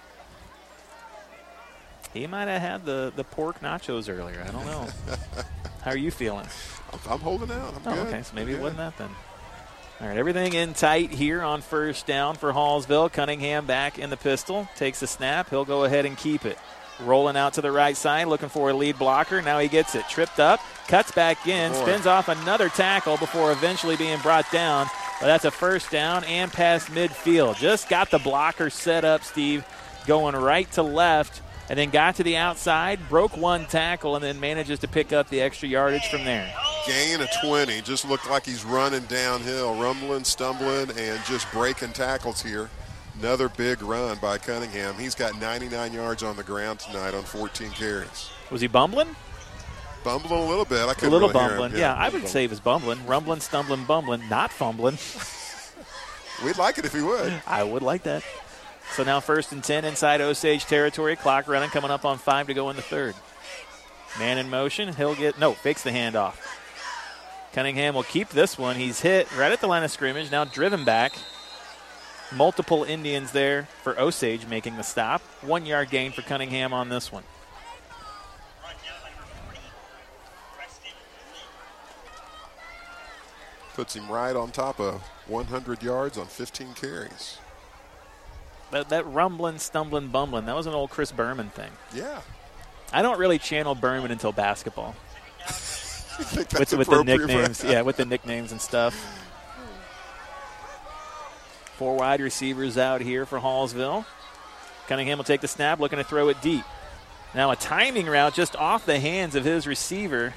He might have had the, the pork nachos earlier. I don't know. How are you feeling? I'm, I'm holding out. I'm oh, good. okay. So maybe I'm it wasn't good. that then. All right, everything in tight here on first down for Hallsville. Cunningham back in the pistol. Takes the snap. He'll go ahead and keep it. Rolling out to the right side, looking for a lead blocker. Now he gets it. Tripped up, cuts back in, Boy. spins off another tackle before eventually being brought down. But that's a first down and past midfield. Just got the blocker set up, Steve, going right to left, and then got to the outside, broke one tackle, and then manages to pick up the extra yardage from there. Gain of twenty. Just looked like he's running downhill, rumbling, stumbling, and just breaking tackles here. Another big run by Cunningham. He's got ninety-nine yards on the ground tonight on fourteen carries. Was he bumbling? Bumbling a little bit. I A couldn't little really hear him. bumbling. Yeah, I would say he was bumbling. Rumbling, stumbling, bumbling, not fumbling. We'd like it if he would. I would like that. So now first and ten inside Osage territory. Clock running, coming up on five to go in the third. Man in motion. He'll get, no, fakes the handoff. Cunningham will keep this one. He's hit right at the line of scrimmage, now driven back. Multiple Indians there for Osage making the stop. One yard gain for Cunningham on this one. Puts him right on top of one hundred yards on fifteen carries. That, that rumbling, stumbling, bumbling, that was an old Chris Berman thing. Yeah. I don't really channel Berman until basketball. I think that's with, with the appropriate for nicknames, that. yeah, with the nicknames and stuff. Four wide receivers out here for Hallsville. Cunningham will take the snap, looking to throw it deep. Now a timing route just off the hands of his receiver.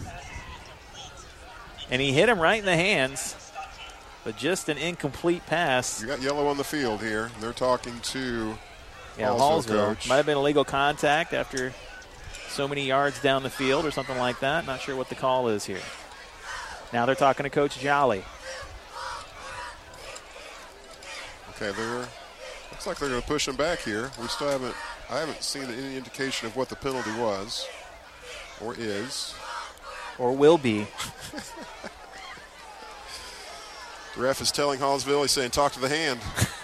And he hit him right in the hands, but just an incomplete pass. You got yellow on the field here. They're talking to Yeah, Hallsville Hallsville. coach. Might have been illegal contact after so many yards down the field or something like that. Not sure what the call is here. Now they're talking to Coach Jolly. Okay, they're looks like they're going to push him back here. We still haven't. I haven't seen any indication of what the penalty was or is. Or will be. The ref is telling Hallsville, he's saying, talk to the hand.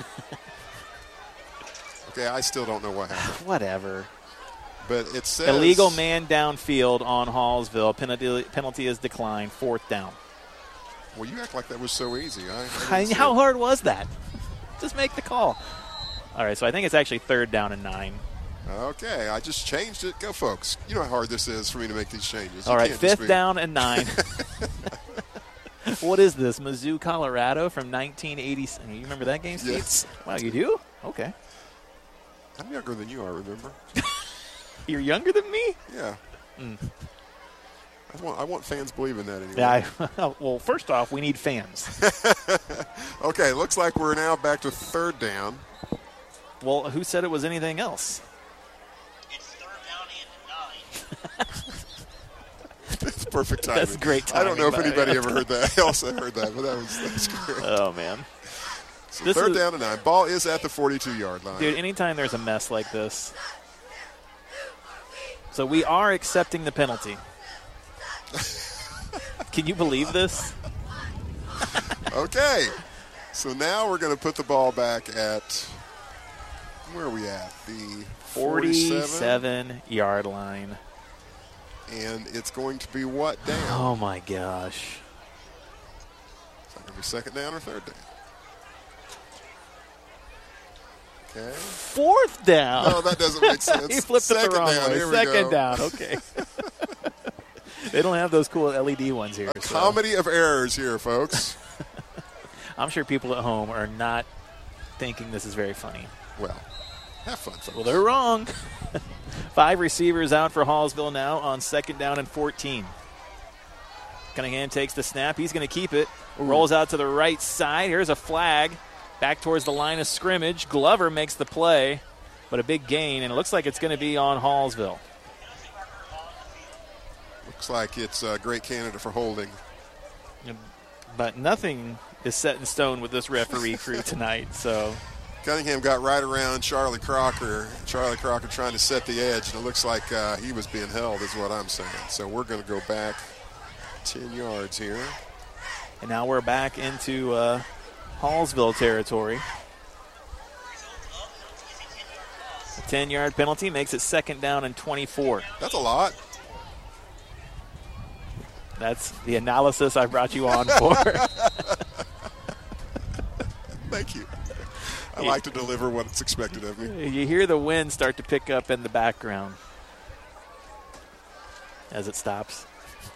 Okay, I still don't know what happened. Whatever. But it says. Illegal man downfield on Hallsville. Penalty, penalty is declined. Fourth down. Well, you act like that was so easy. I, I I, didn't see how it. hard was that? Just make the call. All right, so I think it's actually third down and nine. Okay, I just changed it. Go, folks. You know how hard this is for me to make these changes. All You right, can't just fifth be- down and nine. What is this, Mizzou, Colorado from nineteen eighty? You remember that game, Steve? Yes. Wow, you do? Okay. I'm younger than you are, remember? You're younger than me? Yeah. Mm. I want, I want fans believing that anyway. Yeah. I, well, first off, we need fans. Okay, looks like we're now back to third down. Well, who said it was anything else? It's third down That's perfect timing. That's great timing. I don't know if by- anybody ever heard that. I also heard that, but that was that's great. Oh, man. So This third is- down and nine. Ball is at the forty-two-yard line. Dude, anytime there's a mess like this. So we are accepting the penalty. Can you believe this? Okay. So now we're going to put the ball back at, where are we at? The forty-seven. forty-seven-yard line. And it's going to be what down? Oh, my gosh. Is that going to be second down or third down? Okay. Fourth down. No, that doesn't make sense. He flipped Second it the wrong down. way. Here we Second go. down. Okay. They don't have those cool L E D ones here. So. Comedy of errors here, folks. I'm sure people at home are not thinking this is very funny. Well, have fun, folks. Well, they're wrong. Five receivers out for Hallsville now on second down and fourteen. Cunningham takes the snap. He's going to keep it. Rolls out to the right side. Here's a flag. Back towards the line of scrimmage. Glover makes the play, but a big gain, and it looks like it's going to be on Hallsville. Looks like it's a great candidate for holding. But nothing is set in stone with this referee crew tonight. So Cunningham got right around Charlie Crocker. Charlie Crocker trying to set the edge, and it looks like uh, he was being held is what I'm saying. So we're going to go back ten yards here. And now we're back into uh, Hallsville territory. A ten-yard penalty makes it second down and twenty-four. That's a lot. That's the analysis I brought you on for. Thank you. I like to deliver what's expected of me. You hear the wind start to pick up in the background as it stops.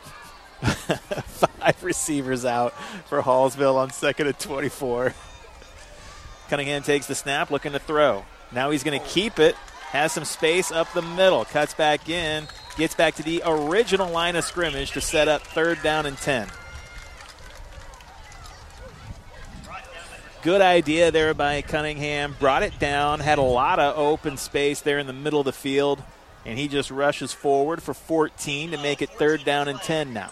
Five receivers out for Hallsville on second and twenty-four. Cunningham takes the snap, looking to throw. Now he's going to keep it, has some space up the middle, cuts back in, gets back to the original line of scrimmage to set up third down and ten. Good idea there by Cunningham. Brought it down, had a lot of open space there in the middle of the field, and he just rushes forward for fourteen to make it third down and ten now.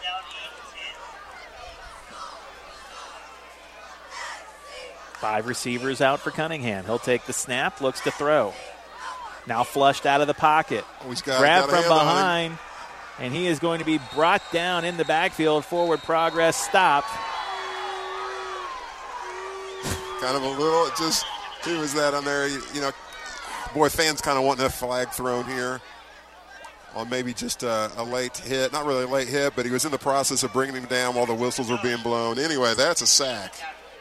Five receivers out for Cunningham. He'll take the snap, looks to throw. Now flushed out of the pocket. Oh, he's got, Grab got a from hand on him. behind, and he is going to be brought down in the backfield. Forward progress stopped. Kind of a little, it just, who was that on there? You, you know, boy, fans kind of wanting a flag thrown here on maybe just a, a late hit. Not really a late hit, but he was in the process of bringing him down while the whistles were being blown. Anyway, that's a sack.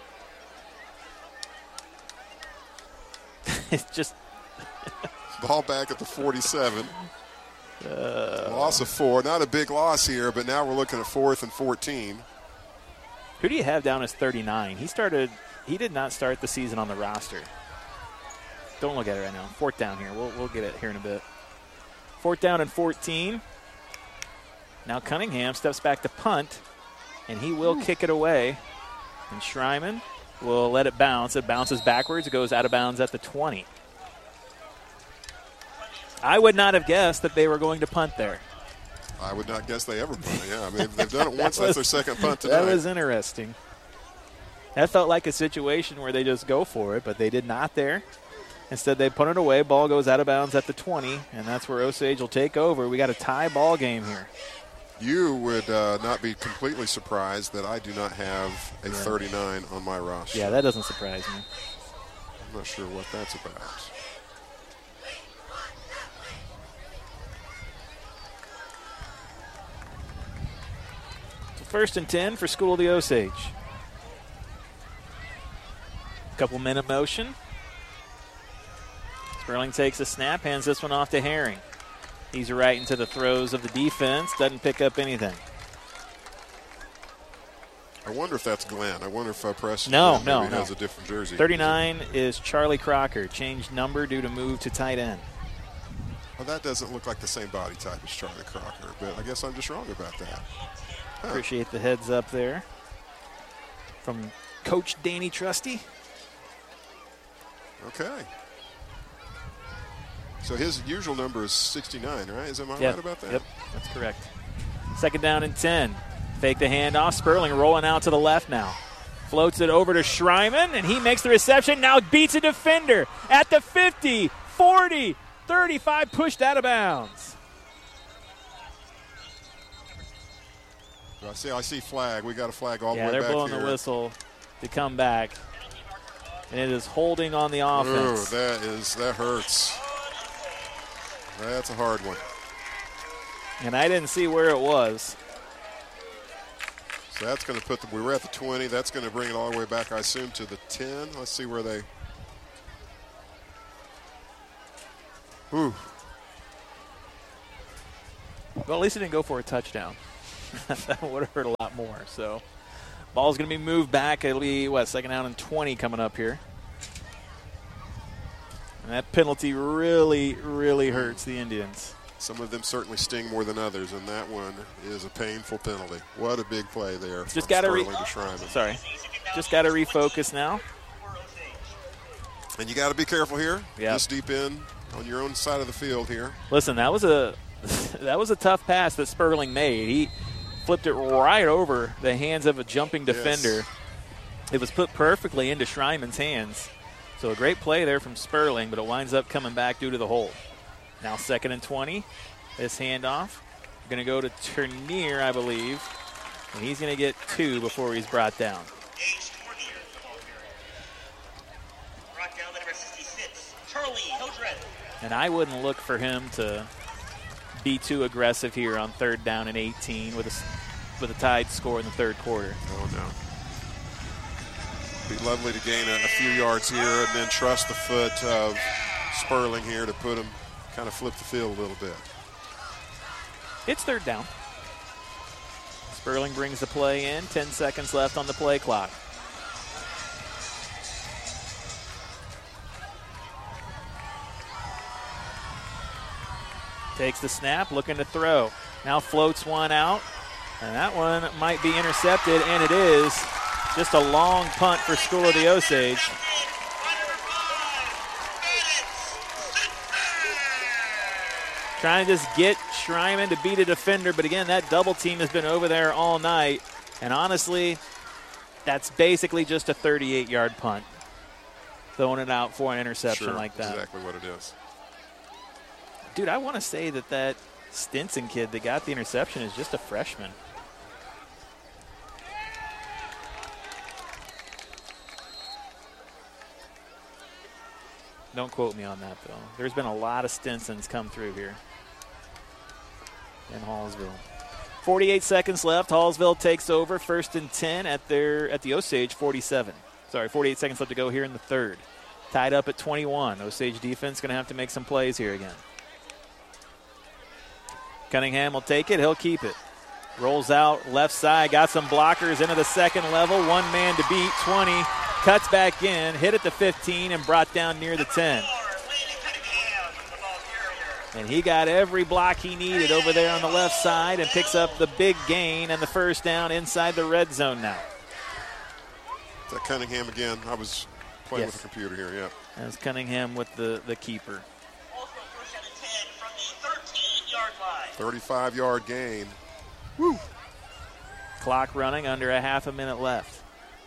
It's just Ball back at the forty-seven. uh, Loss of four. Not a big loss here, but now we're looking at fourth and fourteen. who do you have down as thirty-nine? He started. He did not start the season on the roster. Don't look at it right now. Fourth down here. We'll we'll get it here in a bit. Fourth down and fourteen. Now Cunningham steps back to punt, and he will Ooh. kick it away. And Schreiman will let it bounce. It bounces backwards. It goes out of bounds at the twenty. I would not have guessed that they were going to punt there. I would not guess they ever punt. Yeah, I mean, they've done it once. was, that's their second punt tonight. That was interesting. That felt like a situation where they just go for it, but they did not there. Instead, they punt it away. Ball goes out of bounds at the twenty, and that's where Osage will take over. We got a tie ball game here. You would uh, not be completely surprised that I do not have a yeah. thirty-nine on my roster. Yeah, that doesn't surprise me. I'm not sure what that's about. So first and ten for School of the Osage. Couple men in motion. Sperling takes a snap, hands this one off to Herring. He's right into the throes of the defense, doesn't pick up anything. I wonder if that's Glenn. I wonder if uh, Preston no, Glenn no, maybe no. has a different jersey. thirty-nine is Charlie Crocker, changed number due to move to tight end. Well, that doesn't look like the same body type as Charlie Crocker, but I guess I'm just wrong about that. Huh. Appreciate the heads up there from Coach Danny Trusty. Okay. So his usual number is sixty-nine, right? Is am I yep. right about that? Yep, that's correct. Second down and ten. Fake the handoff. Sperling rolling out to the left now. Floats it over to Schreiman, and he makes the reception. Now beats a defender at the fifty, forty, thirty-five, pushed out of bounds. I see, I see flag. We got a flag all yeah, the way back they're blowing here. the whistle to come back. And it is holding on the offense. Ooh, that is, that hurts. That's a hard one. And I didn't see where it was. So that's going to put the, we were at the twenty. That's going to bring it all the way back, I assume, to the ten. Let's see where they. Ooh. Well, at least it didn't go for a touchdown. That would have hurt a lot more. So, ball's going to be moved back. It'll be, what, second down and twenty coming up here. And that penalty really, really hurts the Indians. Some of them certainly sting more than others, and that one is a painful penalty. What a big play there. Just got to re- to Sorry. Just got to refocus now. And you got to be careful here. Yep. This deep in on your own side of the field here. Listen, that was a that was a tough pass that Sperling made. He flipped it right over the hands of a jumping defender. Yes. It was put perfectly into Schreiman's hands. So a great play there from Sperling, but it winds up coming back due to the hold. Now second and twenty. This handoff. Going to go to Turnier, I believe. And he's going to get two before he's brought down. Brought down by number sixty-six, Charlie Hildreth. And I wouldn't look for him to be too aggressive here on third down and eighteen with a, with a tied score in the third quarter. Oh, no. Be lovely to gain a, a few yards here and then trust the foot of Sperling here to put him, kind of flip the field a little bit. It's third down. Sperling brings the play in. Ten seconds left on the play clock. Takes the snap, looking to throw. Now floats one out, and that one might be intercepted, and it is. Just a long punt for School of the Osage. Trying to just get Schreiman to beat a defender, but again, that double team has been over there all night, and honestly, that's basically just a thirty-eight-yard punt. Throwing it out for an interception sure, like that. Exactly what it is. Dude, I want to say that that Stinson kid that got the interception is just a freshman. Don't quote me on that, though. There's been a lot of Stinsons come through here in Hallsville. forty-eight seconds left. Hallsville takes over first and ten at their at the Osage forty-seven. Sorry, forty-eight seconds left to go here in the third. Tied up at twenty-one. Osage defense going to have to make some plays here again. Cunningham will take it. He'll keep it. Rolls out left side. Got some blockers into the second level. One man to beat. twenty. Cuts back in. Hit at the fifteen and brought down near the ten. And he got every block he needed over there on the left side and picks up the big gain and the first down inside the red zone now. Is that Cunningham again? I was playing yes. with the computer here, yeah. That's Cunningham with the, the keeper. thirty-five-yard gain. Woo. Clock running, under a half a minute left.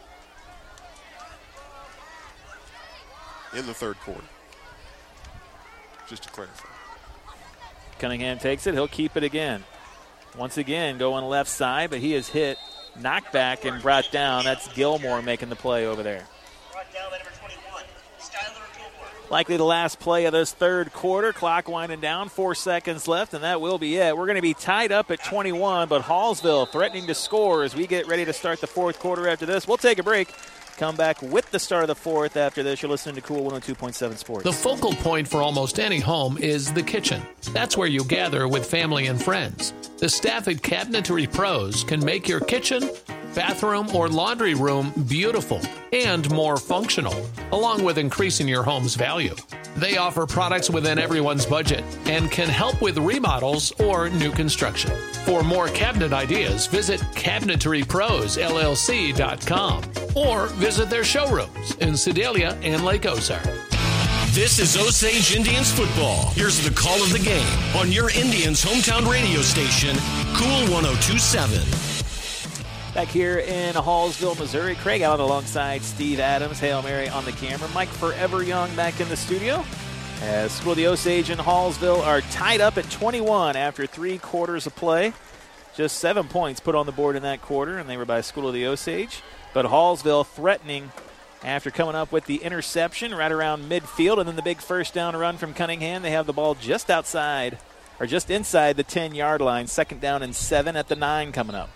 In the third quarter. Just to clarify. Cunningham takes it. He'll keep it again. Once again, going left side, but he is hit, knocked back, and brought down. That's Gilmore making the play over there. Brought down by number twenty-one, Skylar Gilmore. Likely the last play of this third quarter. Clock winding down. Four seconds left, and that will be it. We're going to be tied up at twenty-one, but Hallsville threatening to score as we get ready to start the fourth quarter after this. We'll take a break. Come back with the start of the fourth after this. You're listening to Cool one oh two point seven Sports. The focal point for almost any home is the kitchen. That's where you gather with family and friends. The staff at Cabinetry Pros can make your kitchen, bathroom, or laundry room beautiful and more functional, along with increasing your home's value. They offer products within everyone's budget and can help with remodels or new construction. For more cabinet ideas, visit cabinetry pros L L C dot com or visit their showrooms in Sedalia and Lake Ozark. This is Osage Indians football. Here's the call of the game on your Indians' hometown radio station, Cool one oh two point seven. Back here in Hallsville, Missouri, Craig Allen alongside Steve Adams. Hail Mary on the camera. Mike Forever Young back in the studio. As School of the Osage and Hallsville are tied up at twenty-one after three quarters of play. Just seven points put on the board in that quarter, and they were by School of the Osage. But Hallsville threatening after coming up with the interception right around midfield, and then the big first down run from Cunningham. They have the ball just outside, or just inside the ten-yard line. Second down and seven at the nine coming up.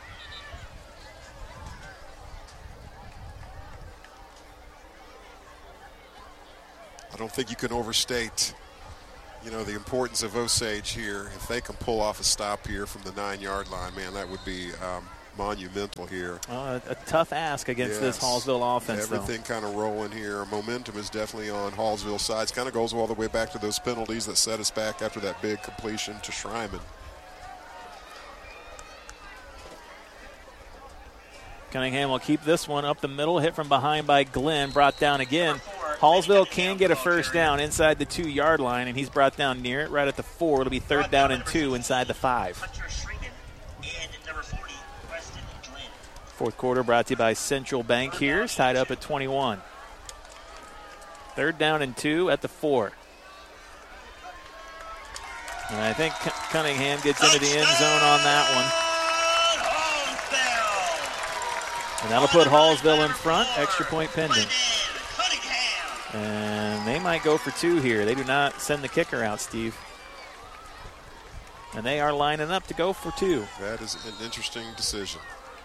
I don't think you can overstate, you know, the importance of Osage here. If they can pull off a stop here from the nine-yard line, man, that would be um, monumental here. Uh, a, a tough ask against yes. this Hallsville offense, Everything though. kind of rolling here. Momentum is definitely on Hallsville's side. Kind of goes all the way back to those penalties that set us back after that big completion to Schreiman. Cunningham will keep this one up the middle. Hit from behind by Glenn. Brought down again. Hallsville can get a first down inside the two-yard line, and he's brought down near it, right at the four. It'll be third down and two inside the five. Fourth quarter brought to you by Central Bank here. It's tied up at twenty-one. Third down and two at the four. And I think Cunningham gets into the end zone on that one. And that'll put Hallsville in front. Extra point pending. And they might go for two here. They do not send the kicker out, Steve. And they are lining up to go for two. That is an interesting decision.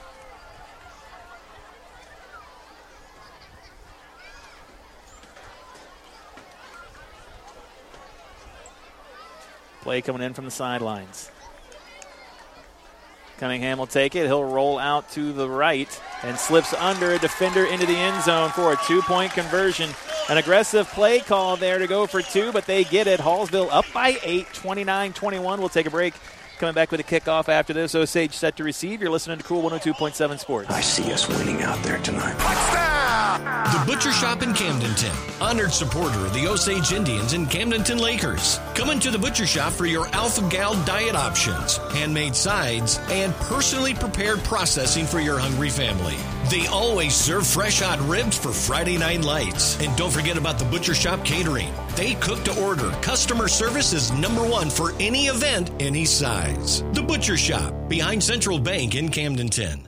Play coming in from the sidelines. Cunningham will take it. He'll roll out to the right and slips under a defender into the end zone for a two-point conversion. An aggressive play call there to go for two, but they get it. Hallsville up by eight, twenty-nine twenty-one. We'll take a break. Coming back with a kickoff after this. Osage set to receive. You're listening to Cool one oh two point seven Sports. I see us winning out there tonight. The Butcher Shop in Camdenton. Honored supporter of the Osage Indians and Camdenton Lakers. Come into the Butcher Shop for your Alpha Gal diet options, handmade sides, and personally prepared processing for your hungry family. They always serve fresh hot ribs for Friday night lights. And don't forget about the Butcher Shop catering. They cook to order. Customer service is number one for any event, any size. The Butcher Shop, behind Central Bank in Camdenton.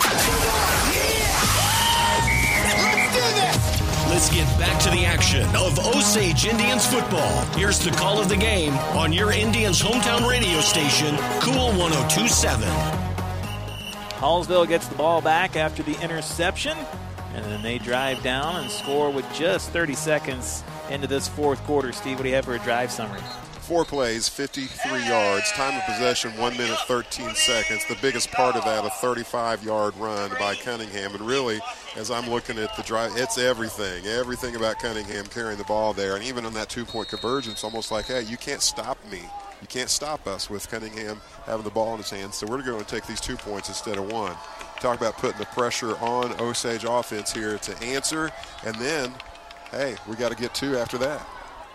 Let's get back to the action of Osage Indians football. Here's the call of the game on your Indians' hometown radio station, Cool one oh two point seven. Hallsville gets the ball back after the interception, and then they drive down and score with just thirty seconds into this fourth quarter. Steve, what do you have for a drive summary? Four plays, fifty-three yards. Time of possession, one minute, thirteen seconds. The biggest part of that, a thirty-five-yard run by Cunningham. And really, as I'm looking at the drive, it's everything. Everything about Cunningham carrying the ball there. And even on that two-point conversion, it's almost like, hey, you can't stop me. You can't stop us with Cunningham having the ball in his hands. So we're going to take these two points instead of one. Talk about putting the pressure on Osage offense here to answer. And then, hey, we got to get two after that.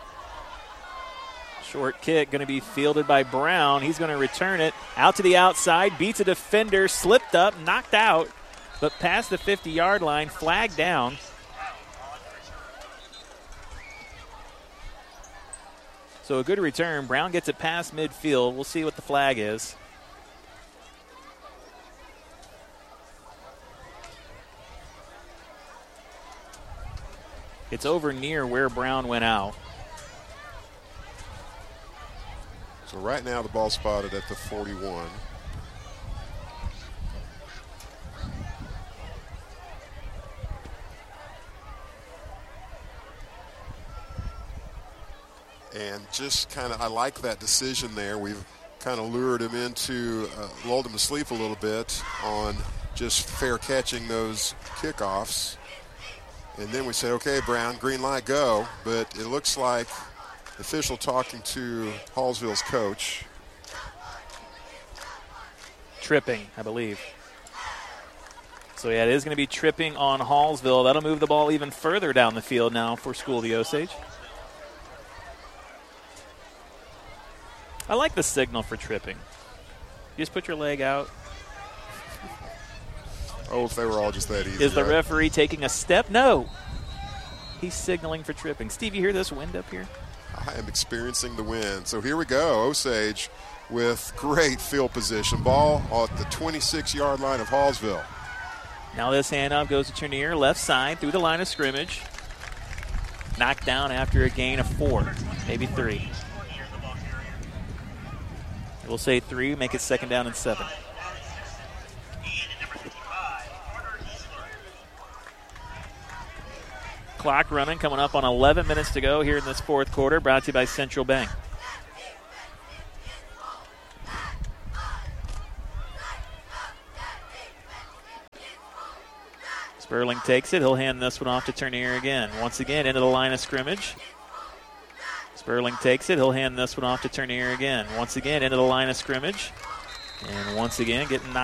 Short kick going to be fielded by Brown. He's going to return it out to the outside, beats a defender, slipped up, knocked out, but past the fifty-yard line, flagged down. So a good return. Brown gets it past midfield. We'll see what the flag is. It's over near where Brown went out. So right now the ball spotted at the forty-one. And just kind of, I like that decision there. We've kind of lured him into, uh, lulled him to sleep a little bit on just fair catching those kickoffs. And then we said, okay, Brown, green light, go. But it looks like the official talking to Hallsville's coach. Tripping, I believe. So, yeah, it is going to be tripping on Hallsville. That'll move the ball even further down the field now for School of the Osage. I like the signal for tripping. You just put your leg out. Oh, if they were all just that easy. Is the right? referee taking a step? No. He's signaling for tripping. Steve, you hear this wind up here? I am experiencing the wind. So here we go. Osage with great field position. Ball at the twenty-six-yard line of Hallsville. Now this handoff goes to Turnier, left side, through the line of scrimmage. Knocked down after a gain of four, maybe three. We'll say three, make it second down and seven. Clock running, coming up on eleven minutes to go here in this fourth quarter, brought to you by Central Bank. Sperling takes it. He'll hand this one off to Turnier again. Once again, into the line of scrimmage. Sperling takes it. He'll hand this one off to Turnier again. Once again, into the line of scrimmage. And once again, getting knocked